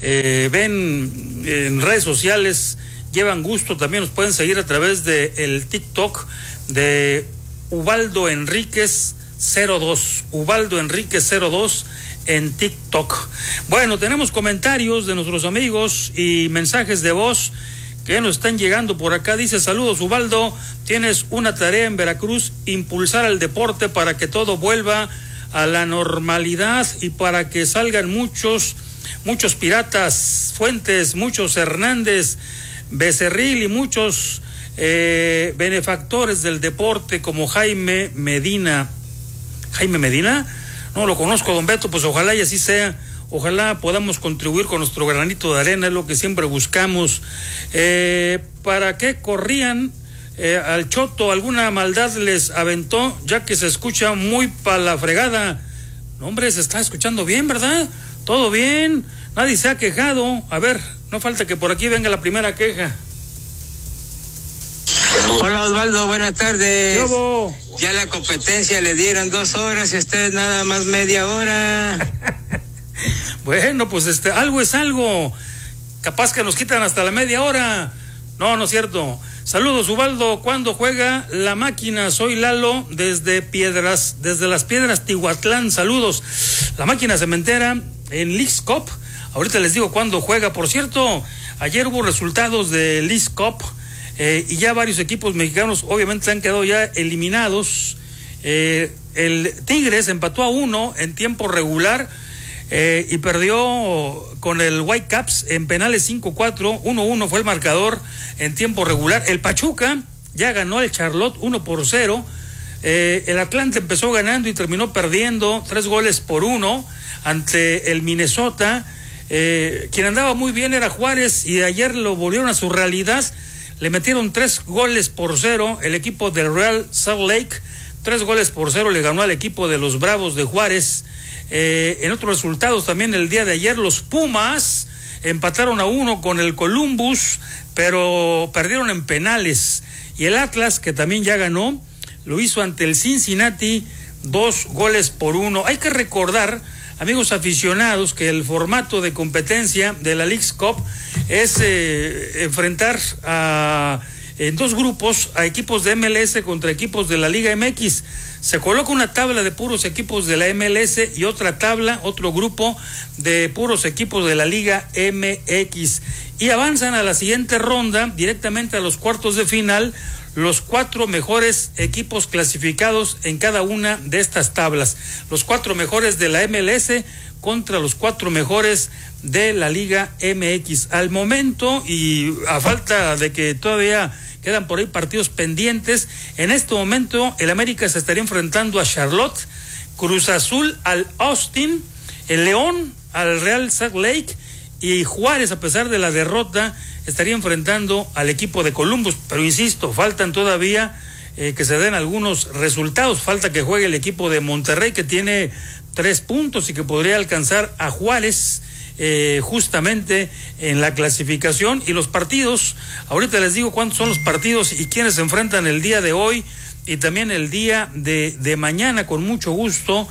ven en redes sociales, llevan gusto, también nos pueden seguir a través de el TikTok de Ubaldo Enríquez 02, Ubaldo Enríquez 02 en TikTok. Bueno, tenemos comentarios de nuestros amigos y mensajes de voz que nos están llegando por acá. Dice: saludos Ubaldo, tienes una tarea en Veracruz, impulsar al deporte para que todo vuelva a la normalidad y para que salgan muchos Piratas Fuentes, muchos Hernández Becerril y muchos benefactores del deporte como Jaime Medina. ¿Jaime Medina? No lo conozco, don Beto, pues ojalá y así sea. Ojalá podamos contribuir con nuestro granito de arena, es lo que siempre buscamos. ¿Para qué corrían al Choto? ¿Alguna maldad les aventó? Ya que se escucha muy pa' la fregada. No, hombre, se está escuchando bien, ¿verdad? Todo bien, nadie se ha quejado. A ver, no falta que por aquí venga la primera queja. Hola Osvaldo, buenas tardes. ¡Lobo! Ya la competencia le dieron 2 horas y ustedes nada más media hora. Bueno, pues algo es algo. Capaz que nos quitan hasta la media hora. No, no es cierto. Saludos Ubaldo, ¿cuándo juega la máquina? Soy Lalo desde las Piedras Tihuatlán. Saludos. La máquina cementera en Leagues Cup. Ahorita les digo cuándo juega. Por cierto, ayer hubo resultados de Leagues Cup. Y ya varios equipos mexicanos obviamente han quedado ya eliminados. El Tigres empató a 1 en tiempo regular y perdió con el Whitecaps en penales 5-4, 1-1 fue el marcador en tiempo regular. El Pachuca ya ganó al Charlotte 1-0. El Atlante empezó ganando y terminó perdiendo 3-1 ante el Minnesota. Quien andaba muy bien era Juárez y ayer lo volvieron a su realidad. Le metieron 3-0 el equipo del Real Salt Lake. 3-0 le ganó al equipo de los Bravos de Juárez. En otros resultados también el día de ayer, los Pumas empataron a 1 con el Columbus, pero perdieron en penales. Y el Atlas, que también ya ganó, lo hizo ante el Cincinnati 2-1. Hay que recordar, amigos aficionados, que el formato de competencia de la Leagues Cup es enfrentar en 2 grupos a equipos de MLS contra equipos de la Liga MX. Se coloca una tabla de puros equipos de la MLS y otro grupo de puros equipos de la Liga MX. Y avanzan a la siguiente ronda, directamente a los cuartos de final, los 4 mejores equipos clasificados en cada una de estas tablas. Los 4 mejores de la MLS contra los 4 mejores de la Liga MX. Al momento, y a falta de que todavía quedan por ahí partidos pendientes, en este momento el América se estaría enfrentando a Charlotte, Cruz Azul al Austin, el León al Real Salt Lake y Juárez, a pesar de la derrota, estaría enfrentando al equipo de Columbus. Pero insisto, faltan todavía que se den algunos resultados. Falta que juegue el equipo de Monterrey, que tiene 3 puntos y que podría alcanzar a Juárez justamente en la clasificación. Y los partidos, ahorita les digo cuántos son los partidos y quiénes se enfrentan el día de hoy y también el día de mañana, con mucho gusto.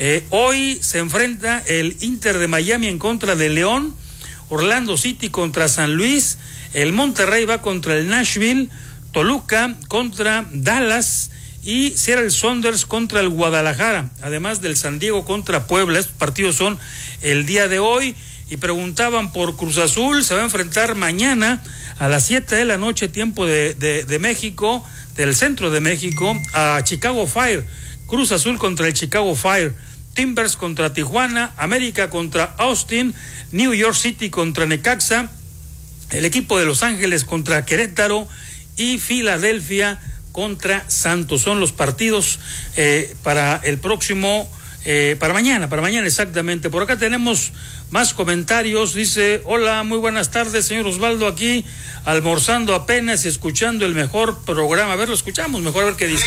Hoy se enfrenta el Inter de Miami en contra de León, Orlando City contra San Luis, el Monterrey va contra el Nashville, Toluca contra Dallas y Seattle Sounders contra el Guadalajara, además del San Diego contra Puebla. Estos partidos son el día de hoy. Y preguntaban por Cruz Azul, se va a enfrentar mañana a las 7 de la noche, tiempo de México, del centro de México, a Chicago Fire. Cruz Azul contra el Chicago Fire, Timbers contra Tijuana, América contra Austin, New York City contra Necaxa, el equipo de Los Ángeles contra Querétaro y Filadelfia contra Santos. Son los partidos para el próximo, para mañana exactamente. Por acá tenemos más comentarios. Dice: hola, muy buenas tardes, señor Osvaldo, aquí almorzando apenas y escuchando el mejor programa. A ver, lo escuchamos mejor, a ver qué dice.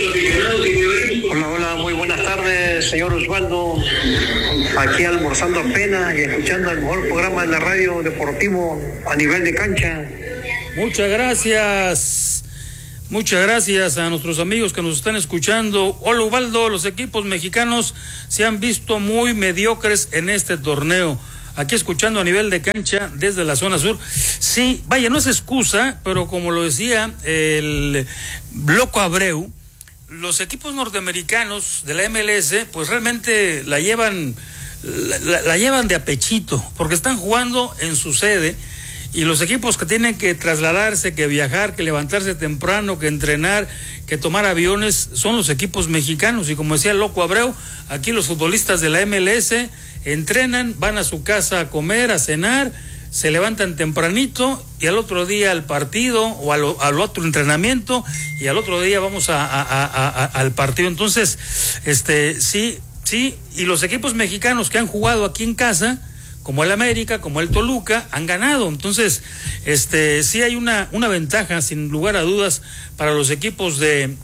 Hola, muy buenas tardes, señor Osvaldo, aquí almorzando apenas y escuchando el mejor programa de la radio deportivo a nivel de cancha. Muchas gracias a nuestros amigos que nos están escuchando. Hola Ubaldo, los equipos mexicanos se han visto muy mediocres en este torneo. aquí escuchando a nivel de cancha desde la zona sur. Sí, vaya, no es excusa, pero como lo decía el Loco Abreu, los equipos norteamericanos de la MLS, pues realmente la llevan de a pechito, porque están jugando en su sede, y los equipos que tienen que trasladarse, que viajar, que levantarse temprano, que entrenar, que tomar aviones, son los equipos mexicanos. Y como decía el Loco Abreu, aquí los futbolistas de la MLS entrenan, van a su casa a comer, a cenar, se levantan tempranito y al otro día al partido o al otro entrenamiento, y al otro día vamos al partido. Entonces, sí, y los equipos mexicanos que han jugado aquí en casa, como el América, como el Toluca, han ganado. Entonces, sí hay una ventaja, sin lugar a dudas, para los equipos de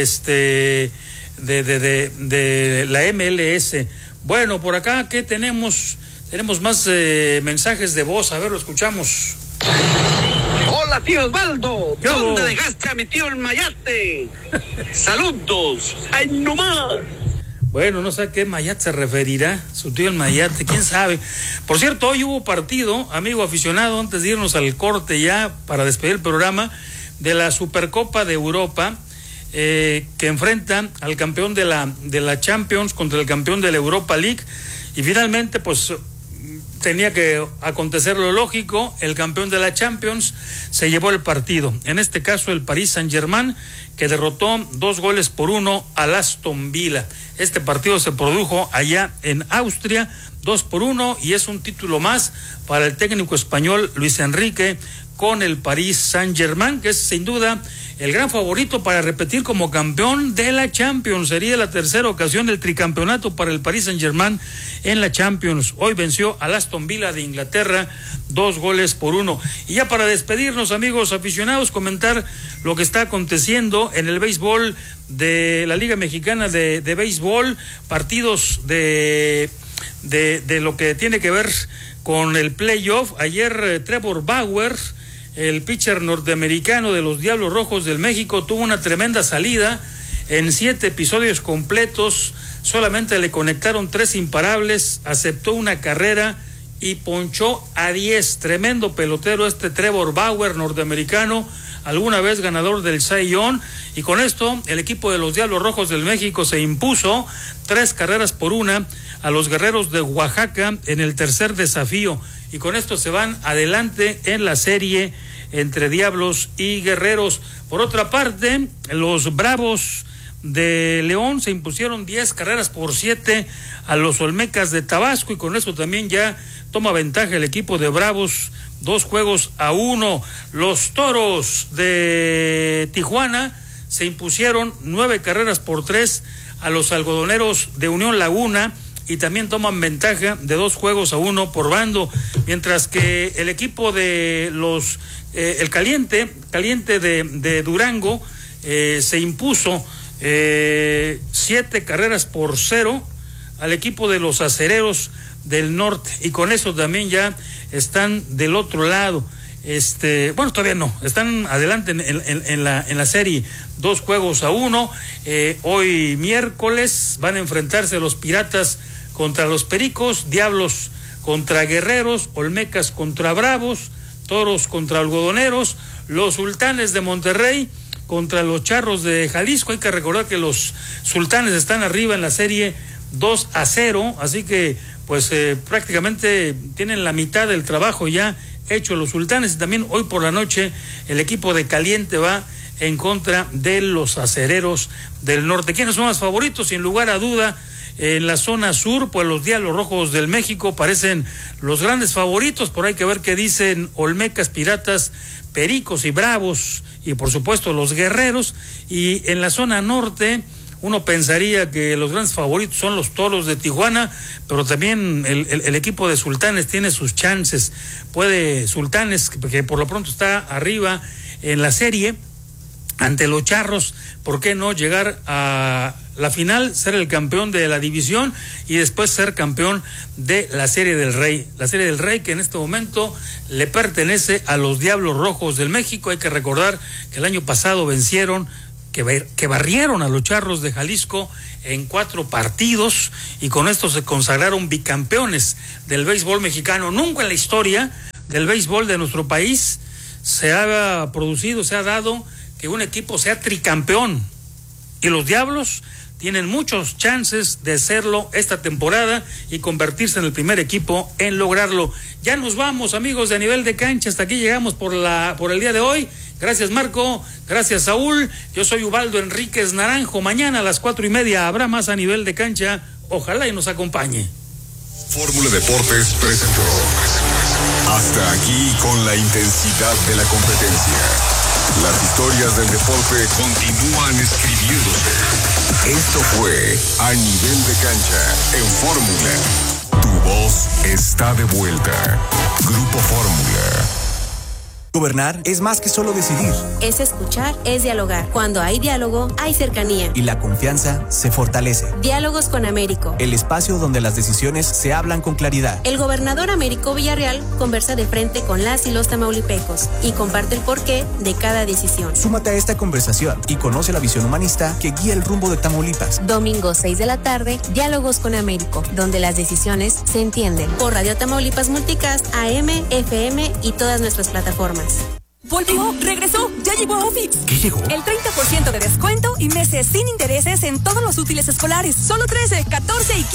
la MLS. Bueno, por acá, ¿qué tenemos? Tenemos más mensajes de voz, a ver, lo escuchamos. Hola, tío Osvaldo. ¿Cómo? ¿Dónde dejaste a mi tío el Mayate? Saludos. ¡Ay, no más! Bueno, no sé a qué Mayate se referirá, su tío el Mayate, quién sabe. Por cierto, hoy hubo partido, amigo aficionado, antes de irnos al corte ya para despedir el programa, de la Supercopa de Europa, que enfrenta al campeón de la Champions contra el campeón de la Europa League, y finalmente pues tenía que acontecer lo lógico, el campeón de la Champions se llevó el partido, en este caso el Paris Saint-Germain, que derrotó 2-1 al Aston Villa. Este partido se produjo allá en Austria, 2-1, y es un título más para el técnico español Luis Enrique con el Paris Saint-Germain, que es sin duda el gran favorito para repetir como campeón de la Champions. Sería la tercera ocasión del tricampeonato para el Paris Saint-Germain en la Champions. Hoy venció al Aston Villa de Inglaterra 2-1. Y ya para despedirnos, amigos aficionados, comentar lo que está aconteciendo en el béisbol de la Liga Mexicana de Béisbol, partidos de lo que tiene que ver con el playoff. Ayer Trevor Bauer, el pitcher norteamericano de los Diablos Rojos del México, tuvo una tremenda salida en 7 episodios completos. Solamente le conectaron 3 imparables, aceptó una carrera y ponchó a 10. Tremendo pelotero Trevor Bauer, norteamericano, alguna vez ganador del Cy Young, y con esto el equipo de los Diablos Rojos del México se impuso 3-1 a los Guerreros de Oaxaca en el tercer desafío, y con esto se van adelante en la serie entre Diablos y Guerreros. Por otra parte, los Bravos de León se impusieron 10-7 a los Olmecas de Tabasco, y con eso también ya toma ventaja el equipo de Bravos, 2-1. Los Toros de Tijuana se impusieron 9-3 a los Algodoneros de Unión Laguna, y también toman ventaja de 2-1 por bando, mientras que el equipo de los el Caliente de Durango se impuso 7-0 al equipo de los Acereros del Norte, y con eso también ya están del otro lado. Bueno, todavía no, están adelante en la serie, 2-1. Hoy miércoles van a enfrentarse los Piratas contra los Pericos, Diablos contra Guerreros, Olmecas contra Bravos, Toros contra Algodoneros, los Sultanes de Monterrey contra los Charros de Jalisco. Hay que recordar que los Sultanes están arriba en la serie 2-0, así que pues prácticamente tienen la mitad del trabajo ya hecho los Sultanes. Y también hoy por la noche el equipo de Caliente va en contra de los Acereros del Norte. ¿Quiénes son los favoritos? Sin lugar a duda, en la zona sur, pues los Diablos Rojos del México parecen los grandes favoritos, por hay que ver qué dicen Olmecas, Piratas, Pericos y Bravos, y por supuesto los Guerreros. Y en la zona norte, uno pensaría que los grandes favoritos son los Toros de Tijuana, pero también el equipo de Sultanes tiene sus chances. Puede Sultanes, que por lo pronto está arriba en la serie, ante los Charros, ¿por qué no llegar a la final, ser el campeón de la división y después ser campeón de la Serie del Rey? La Serie del Rey, que en este momento le pertenece a los Diablos Rojos del México. Hay que recordar que el año pasado vencieron que barrieron a los Charros de Jalisco en 4 partidos y con esto se consagraron bicampeones del béisbol mexicano. Nunca en la historia del béisbol de nuestro país se ha dado que un equipo sea tricampeón, y los Diablos tienen muchos chances de serlo esta temporada y convertirse en el primer equipo en lograrlo. Ya nos vamos, amigos de A Nivel de Cancha, hasta aquí llegamos por el día de hoy. Gracias, Marco, gracias, Saúl. Yo soy Ubaldo Enríquez Naranjo. Mañana a las 4:30 habrá más A Nivel de Cancha. Ojalá y nos acompañe. Fórmula Deportes presentó. Hasta aquí con la intensidad de la competencia. Las historias del deporte continúan escribiéndose. Esto fue A Nivel de Cancha en Fórmula. Tu voz está de vuelta. Grupo Fórmula. Gobernar es más que solo decidir. Es escuchar, es dialogar. Cuando hay diálogo, hay cercanía. Y la confianza se fortalece. Diálogos con Américo. El espacio donde las decisiones se hablan con claridad. El gobernador Américo Villarreal conversa de frente con las y los tamaulipecos y comparte el porqué de cada decisión. Súmate a esta conversación y conoce la visión humanista que guía el rumbo de Tamaulipas. Domingo 6 de la tarde, Diálogos con Américo, donde las decisiones se entienden. Por Radio Tamaulipas Multicast, AM, FM y todas nuestras plataformas. Volvió, regresó, ya llegó a Office. ¿Qué llegó? El 30% de descuento y meses sin intereses en todos los útiles escolares. Solo 13, 14 y 15